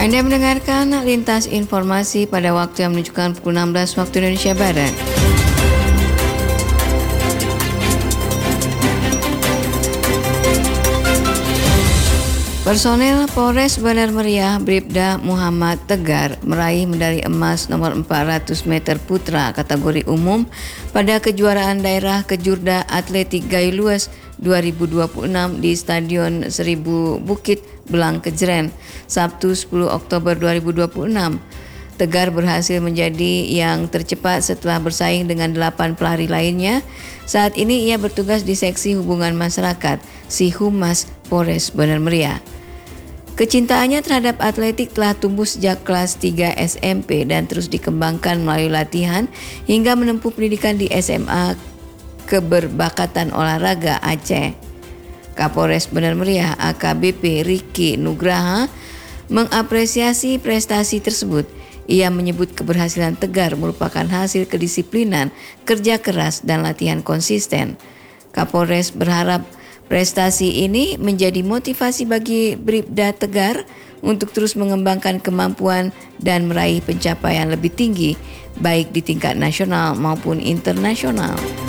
Anda mendengarkan lintas informasi pada waktu yang menunjukkan pukul 16 waktu Indonesia Barat. Personel Polres Bandar Meriah Bribda Muhammad Tegar meraih medali emas nomor 400 meter putra kategori umum pada kejuaraan daerah Kejurda Atletik Gayo Luas 2026 di Stadion Seribu Bukit Belang Kejren, Sabtu 10 Oktober 2026. Tegar berhasil menjadi yang tercepat setelah bersaing dengan 8 pelari lainnya. Saat ini ia bertugas di Seksi Hubungan Masyarakat Si-Humas Polres Bandar Meriah. Kecintaannya terhadap atletik telah tumbuh sejak kelas 3 SMP dan terus dikembangkan melalui latihan hingga menempuh pendidikan di SMA Keberbakatan Olahraga Aceh. Kapolres Bandar Meriah AKBP Riki Nugraha mengapresiasi prestasi tersebut. Ia menyebut keberhasilan Tegar merupakan hasil kedisiplinan, kerja keras, dan latihan konsisten. Kapolres berharap prestasi ini menjadi motivasi bagi Bribda Tegar untuk terus mengembangkan kemampuan dan meraih pencapaian lebih tinggi, baik di tingkat nasional maupun internasional.